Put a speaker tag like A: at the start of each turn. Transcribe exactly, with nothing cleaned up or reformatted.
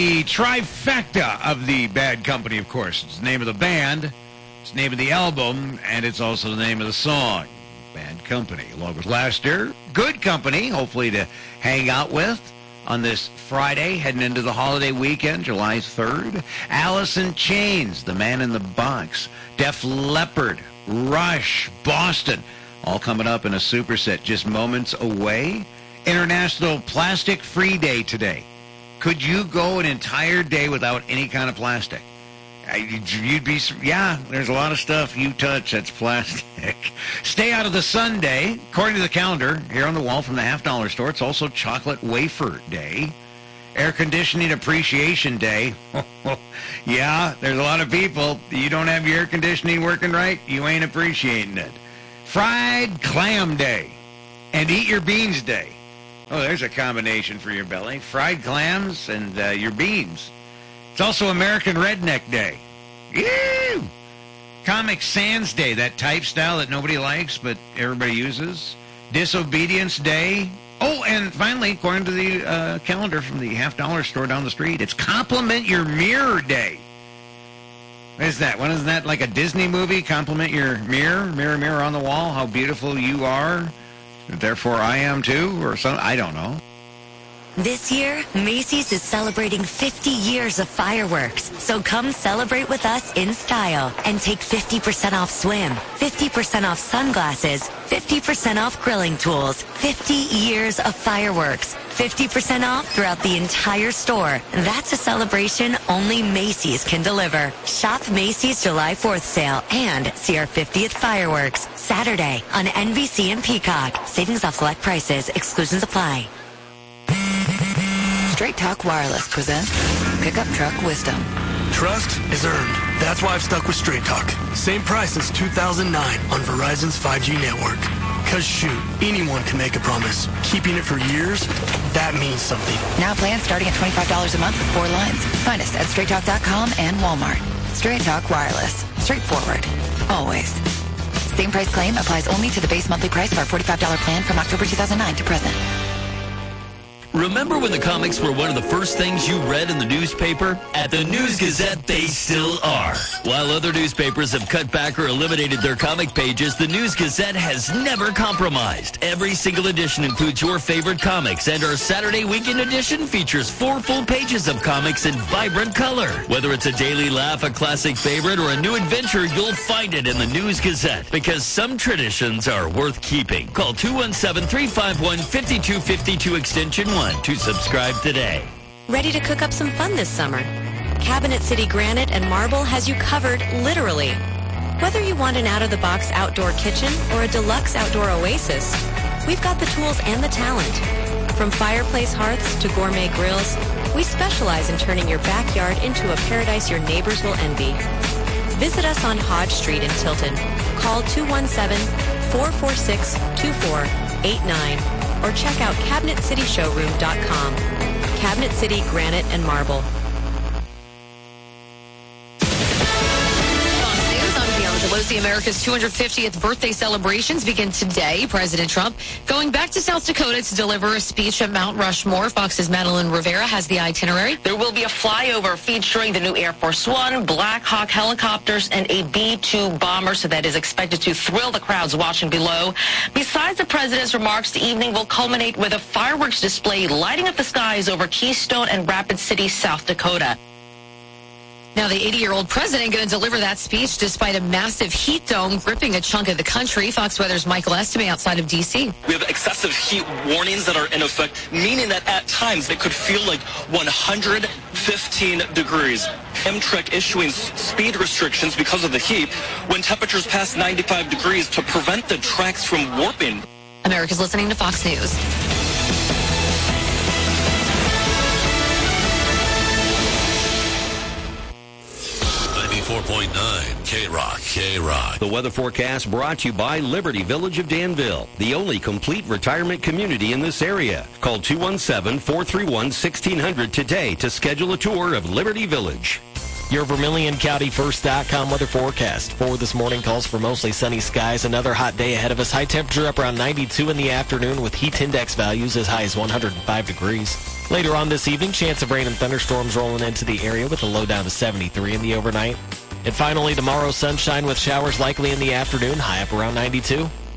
A: The trifecta of the Bad Company, of course. It's the name of the band, it's the name of the album, and it's also the name of the song. Bad Company, along with last year. Good company, hopefully to hang out with on this Friday, heading into the holiday weekend, July third. Alice in Chains, The Man in the Box, Def Leppard, Rush, Boston, all coming up in a superset just moments away. International Plastic Free Day today. Could you go an entire day without any kind of plastic? You'd be, yeah, there's a lot of stuff you touch that's plastic. Stay out of the sun day. According to the calendar here on the wall from the Half Dollar Store, it's also Chocolate Wafer Day. Air Conditioning Appreciation Day. Yeah, there's a lot of people. You don't have your air conditioning working right, you ain't appreciating it. Fried Clam Day and Eat Your Beans Day. Oh, there's a combination for your belly. Fried clams and uh, your beans. It's also American Redneck Day. Ew! Comic Sans Day, that type style that nobody likes but everybody uses. Disobedience Day. Oh, and finally, according to the uh, calendar from the Half Dollar Store down the street, it's Compliment Your Mirror Day. What is that? What is that, like a Disney movie? Compliment your mirror? Mirror, mirror on the wall, how beautiful you are. Therefore, I am too, or something. I don't know.
B: This year, Macy's is celebrating fifty years of fireworks. So come celebrate with us in style and take fifty percent off swim, fifty percent off sunglasses, fifty percent off grilling tools, fifty years of fireworks, fifty percent off throughout the entire store. That's a celebration only Macy's can deliver. Shop Macy's July fourth sale and see our fiftieth fireworks Saturday on N B C and Peacock. Savings off select prices. Exclusions apply.
C: Straight Talk Wireless presents Pickup Truck Wisdom.
D: Trust is earned. That's why I've stuck with Straight Talk. Same price since two thousand nine on Verizon's five G network. Because shoot, anyone can make a promise. Keeping it for years, that means something.
C: Now plans starting at twenty-five dollars a month with four lines. Find us at straight talk dot com and Walmart. Straight Talk Wireless. Straightforward. Always. Same price claim applies only to the base monthly price of our forty-five dollars plan from October two thousand nine to present.
E: Remember when the comics were one of the first things you read in the newspaper? At the News Gazette, they still are. While other newspapers have cut back or eliminated their comic pages, the News Gazette has never compromised. Every single edition includes your favorite comics, and our Saturday weekend edition features four full pages of comics in vibrant color. Whether it's a daily laugh, a classic favorite, or a new adventure, you'll find it in the News Gazette, because some traditions are worth keeping. Call two one seven, three five one, five two five two extension one to subscribe today.
F: Ready to cook up some fun this summer? Cabinet City Granite and Marble has you covered, literally. Whether you want an out-of-the-box outdoor kitchen or a deluxe outdoor oasis, we've got the tools and the talent. From fireplace hearths to gourmet grills, we specialize in turning your backyard into a paradise your neighbors will envy. Visit us on Hodge Street in Tilton. Call two one seven, four four six, two four eight nine or check out cabinet city showroom dot com. Cabinet City Granite and Marble.
G: Pelosi, America's two hundred fiftieth birthday celebrations begin today. President Trump going back to South Dakota to deliver a speech at Mount Rushmore. Fox's Madeline Rivera has the itinerary.
H: There will be a flyover featuring the new Air Force One, Black Hawk helicopters, and a B two bomber, so that is expected to thrill the crowds watching below. Besides the president's remarks, the evening will culminate with a fireworks display lighting up the skies over Keystone and Rapid City, South Dakota.
G: Now, the eighty-year-old president going to deliver that speech despite a massive heat dome gripping a chunk of the country. Fox Weather's Michael Estime outside of D C.
I: We have excessive heat warnings that are in effect, meaning that at times it could feel like one hundred fifteen degrees. Amtrak issuing speed restrictions because of the heat when temperatures pass ninety-five degrees to prevent the tracks from warping.
G: America's listening to Fox News.
J: ninety-four point nine K-Rock, K-Rock.
K: The weather forecast brought to you by Liberty Village of Danville, the only complete retirement community in this area. Call two one seven, four three one, one six zero zero today to schedule a tour of Liberty Village.
L: Your Vermilion County First dot com weather forecast. For this morning calls for mostly sunny skies. Another hot day ahead of us. High temperature up around ninety-two in the afternoon with heat index values as high as one hundred five degrees. Later on this evening, chance of rain and thunderstorms rolling into the area with a low down to seventy-three in the overnight. And finally, tomorrow, sunshine with showers likely in the afternoon, high up around ninety-two.